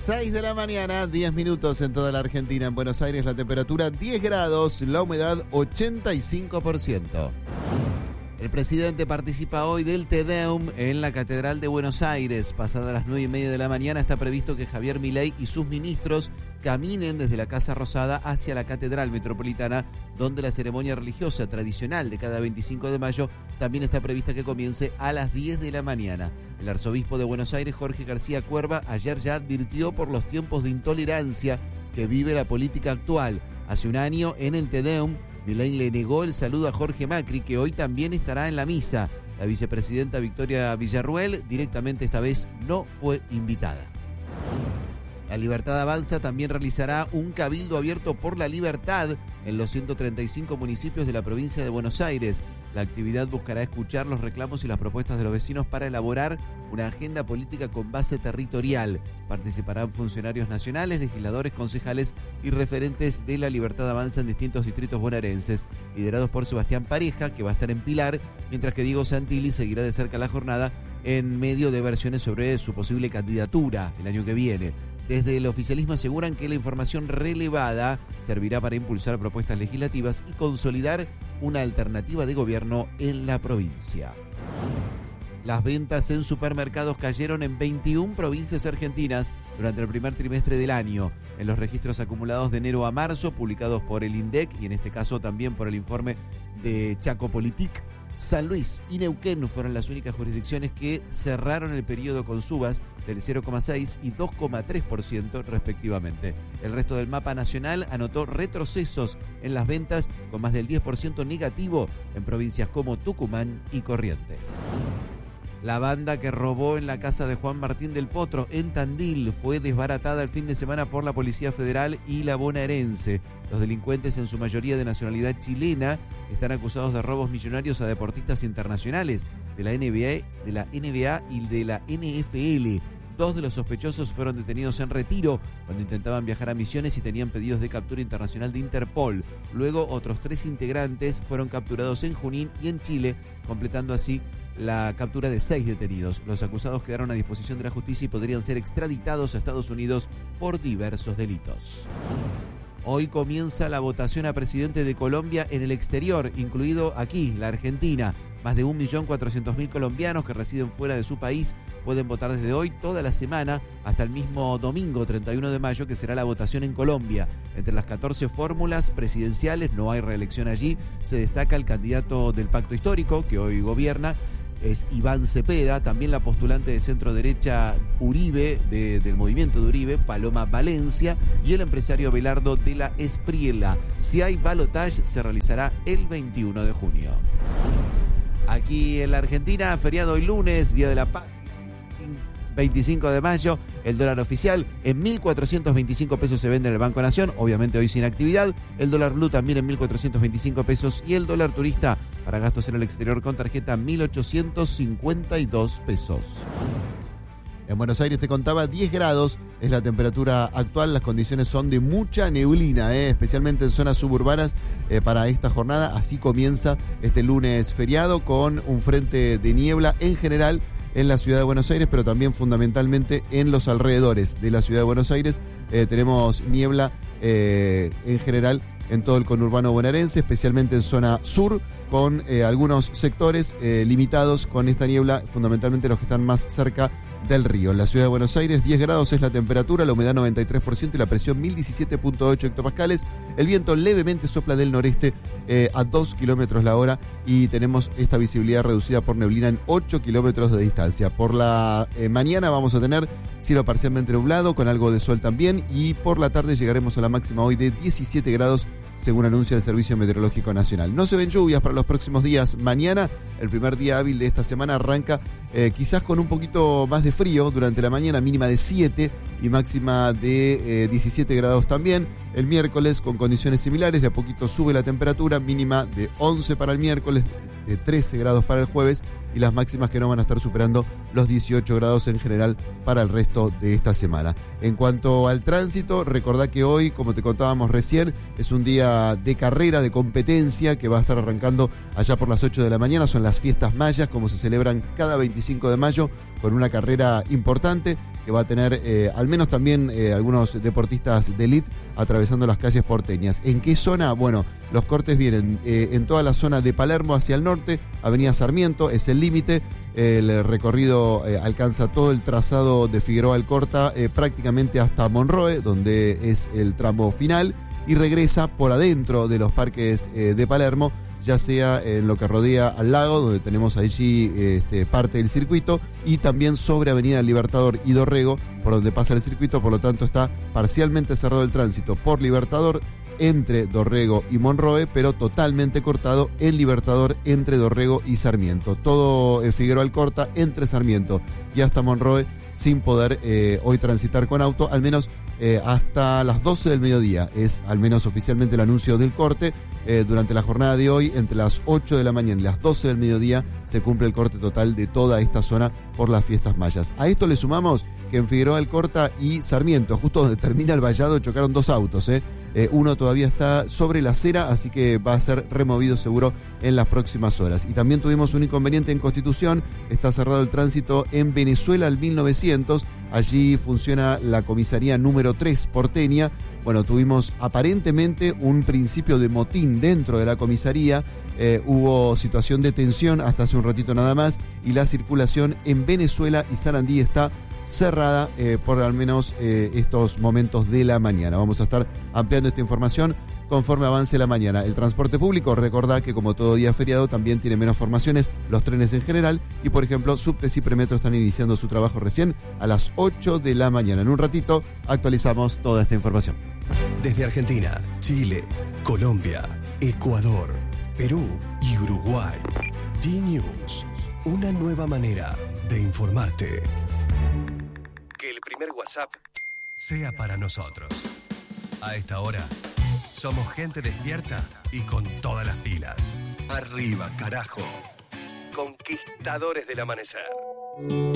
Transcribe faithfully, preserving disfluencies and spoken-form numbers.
seis de la mañana, diez minutos en toda la Argentina. En Buenos Aires la temperatura diez grados, la humedad ochenta y cinco por ciento. El presidente participa hoy del Te Deum en la Catedral de Buenos Aires. Pasadas las nueve y media de la mañana está previsto que Javier Milei y sus ministros caminen desde la Casa Rosada hacia la Catedral Metropolitana, donde la ceremonia religiosa tradicional de cada veinticinco de mayo también está prevista que comience a las diez de la mañana. El arzobispo de Buenos Aires, Jorge García Cuerva, ayer ya advirtió por los tiempos de intolerancia que vive la política actual. Hace un año, en el Te Deum, Milei le negó el saludo a Jorge Macri, que hoy también estará en la misa. La vicepresidenta Victoria Villarruel directamente esta vez no fue invitada. La Libertad Avanza también realizará un cabildo abierto por la libertad en los ciento treinta y cinco municipios de la provincia de Buenos Aires. La actividad buscará escuchar los reclamos y las propuestas de los vecinos para elaborar una agenda política con base territorial. Participarán funcionarios nacionales, legisladores, concejales y referentes de la Libertad Avanza en distintos distritos bonaerenses, liderados por Sebastián Pareja, que va a estar en Pilar, mientras que Diego Santilli seguirá de cerca la jornada en medio de versiones sobre su posible candidatura el año que viene. Desde el oficialismo aseguran que la información relevada servirá para impulsar propuestas legislativas y consolidar una alternativa de gobierno en la provincia. Las ventas en supermercados cayeron en veintiuna provincias argentinas durante el primer trimestre del año. En los registros acumulados de enero a marzo, publicados por el INDEC y en este caso también por el informe de Chacopolitik, San Luis y Neuquén fueron las únicas jurisdicciones que cerraron el periodo con subas del cero coma seis y dos coma tres por ciento respectivamente. El resto del mapa nacional anotó retrocesos en las ventas con más del diez por ciento negativo en provincias como Tucumán y Corrientes. La banda que robó en la casa de Juan Martín del Potro en Tandil fue desbaratada el fin de semana por la Policía Federal y la bonaerense. Los delincuentes, en su mayoría de nacionalidad chilena, están acusados de robos millonarios a deportistas internacionales de la N B A, de la N B A y de la N F L. Dos de los sospechosos fueron detenidos en Retiro cuando intentaban viajar a Misiones y tenían pedidos de captura internacional de Interpol. Luego, otros tres integrantes fueron capturados en Junín y en Chile, completando así la captura de seis detenidos. Los acusados quedaron a disposición de la justicia y podrían ser extraditados a Estados Unidos por diversos delitos. Hoy comienza la votación a presidente de Colombia en el exterior, incluido aquí, la Argentina. Más de un millón cuatrocientos mil colombianos que residen fuera de su país pueden votar desde hoy toda la semana hasta el mismo domingo treinta y uno de mayo, que será la votación en Colombia. Entre las catorce fórmulas presidenciales, no hay reelección allí, se destaca el candidato del Pacto Histórico, que hoy gobierna, es Iván Cepeda, también la postulante de centro derecha Uribe, de, del movimiento de Uribe, Paloma Valencia, y el empresario Belardo de la Espriella. Si hay balotaje, se realizará el veintiuno de junio. Aquí en la Argentina, feriado hoy lunes, Día de la Patria, veinticinco de mayo, el dólar oficial en mil cuatrocientos veinticinco pesos se vende en el Banco Nación, obviamente hoy sin actividad. El dólar blue también en mil cuatrocientos veinticinco pesos y el dólar turista para gastos en el exterior con tarjeta mil ochocientos cincuenta y dos pesos. En Buenos Aires, te contaba, diez grados es la temperatura actual. Las condiciones son de mucha neblina, eh, especialmente en zonas suburbanas eh, para esta jornada. Así comienza este lunes feriado con un frente de niebla en general en la ciudad de Buenos Aires, pero también fundamentalmente en los alrededores de la ciudad de Buenos Aires. Eh, tenemos niebla eh, en general en todo el conurbano bonaerense, especialmente en zona sur, con eh, algunos sectores eh, limitados con esta niebla, fundamentalmente los que están más cerca del río. En la ciudad de Buenos Aires, diez grados es la temperatura, la humedad noventa y tres por ciento y la presión mil diecisiete punto ocho hectopascales. El viento levemente sopla del noreste eh, a dos kilómetros la hora y tenemos esta visibilidad reducida por neblina en ocho kilómetros de distancia. Por la eh, mañana vamos a tener cielo parcialmente nublado con algo de sol también, y por la tarde llegaremos a la máxima hoy de diecisiete grados según anuncia el Servicio Meteorológico Nacional. No se ven lluvias para los próximos días. Mañana, el primer día hábil de esta semana, arranca eh, quizás con un poquito más de frío durante la mañana, mínima de siete y máxima de eh, diecisiete grados también. El miércoles con condiciones similares, de a poquito sube la temperatura, mínima de once para el miércoles, de trece grados para el jueves y las máximas que no van a estar superando los dieciocho grados en general para el resto de esta semana. En cuanto al tránsito, recordá que hoy, como te contábamos recién, es un día de carrera, de competencia que va a estar arrancando allá por las ocho de la mañana. Son las fiestas mayas, como se celebran cada veinticinco de mayo, con una carrera importante que va a tener eh, al menos también eh, algunos deportistas de elite atravesando las calles porteñas. ¿En qué zona? Bueno, los cortes vienen eh, en toda la zona de Palermo hacia el norte, Avenida Sarmiento es el límite. El recorrido eh, alcanza todo el trazado de Figueroa Alcorta, eh, prácticamente hasta Monroe, donde es el tramo final, y regresa por adentro de los parques eh, de Palermo, ya sea en lo que rodea al lago, donde tenemos allí este, parte del circuito, y también sobre Avenida Libertador y Dorrego, por donde pasa el circuito. Por lo tanto, está parcialmente cerrado el tránsito por Libertador entre Dorrego y Monroe, pero totalmente cortado en Libertador entre Dorrego y Sarmiento. Todo eh, Figueroa Alcorta entre Sarmiento y hasta Monroe sin poder eh, hoy transitar con auto, al menos eh, hasta las doce del mediodía. Es al menos oficialmente el anuncio del corte. Eh, durante la jornada de hoy, entre las ocho de la mañana y las doce del mediodía, se cumple el corte total de toda esta zona por las fiestas mayas. A esto le sumamos que en Figueroa Alcorta y Sarmiento, justo donde termina el vallado, chocaron dos autos, ¿eh? Eh, uno todavía está sobre la acera, así que va a ser removido seguro en las próximas horas. Y también tuvimos un inconveniente en Constitución, está cerrado el tránsito en Venezuela al mil novecientos, allí funciona la comisaría número tres porteña. Bueno, tuvimos aparentemente un principio de motín dentro de la comisaría, eh, hubo situación de tensión hasta hace un ratito nada más, y la circulación en Venezuela y Sarandí está cerrada eh, por al menos eh, estos momentos de la mañana. Vamos a estar ampliando esta información conforme avance la mañana. El transporte público, recordá que como todo día feriado también tiene menos formaciones, los trenes en general, y por ejemplo subtes y premetro están iniciando su trabajo recién a las ocho de la mañana. En un ratito actualizamos toda esta información. Desde Argentina, Chile, Colombia, Ecuador, Perú y Uruguay, D-News, una nueva manera de informarte. Que el primer WhatsApp sea para nosotros. A esta hora, somos gente despierta y con todas las pilas. Arriba, carajo. Conquistadores del amanecer.